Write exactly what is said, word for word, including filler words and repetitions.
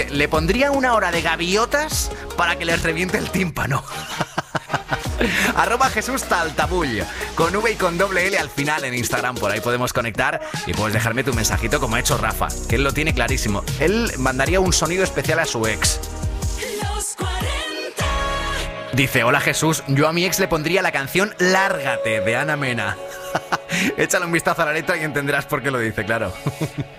le pondría una hora de gaviotas para que les reviente el tímpano. Arroba Jesús Taltabull, con V y con doble L al final en Instagram. Por ahí podemos conectar y puedes dejarme tu mensajito como ha hecho Rafa, que él lo tiene clarísimo. Él mandaría un sonido especial a su ex. Dice, hola Jesús, yo a mi ex le pondría la canción Lárgate de Ana Mena. Échale un vistazo a la letra y entenderás por qué lo dice, claro.